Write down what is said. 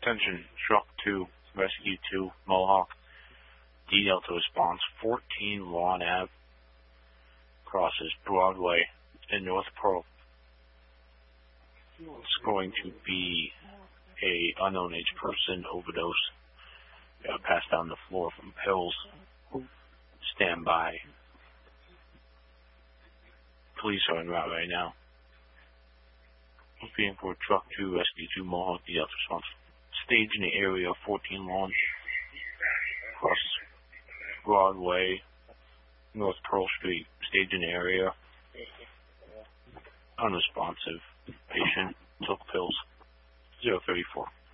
Attention, Truck 2, Rescue 2, Mohawk. D Delta response, 14 Lawn Ave, crosses Broadway in North Pearl. It's going to be a unknown age person overdose. Passed down the floor from pills. Stand by. Police are en route right now. Looking for Truck 2, Rescue 2, Mohawk, D Delta response. Stage in the area of 14 Lawn, across Broadway, North Pearl Street. Stage in the area. Unresponsive. Patient took pills. 034.